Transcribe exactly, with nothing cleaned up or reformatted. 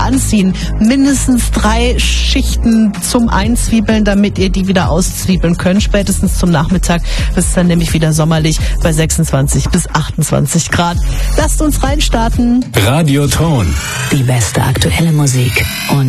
anziehen. Mindestens drei Schichten zum Einzwiebeln, damit ihr die wieder auszwiebeln könnt. Spätestens zum Nachmittag ist es dann nämlich wieder sommerlich bei sechsundzwanzig bis achtundzwanzig Grad. Lasst uns reinstarten. Radioton. Die beste aktuelle Musik und